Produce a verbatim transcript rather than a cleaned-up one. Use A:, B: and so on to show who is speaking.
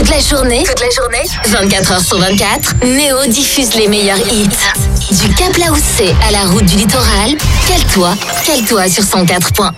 A: Toute la journée, toute la journée, vingt-quatre heures sur vingt-quatre, Néo diffuse les meilleurs hits. Du Cap Laoussé à la route du littoral, cale-toi, cale-toi sur cent quatre point un.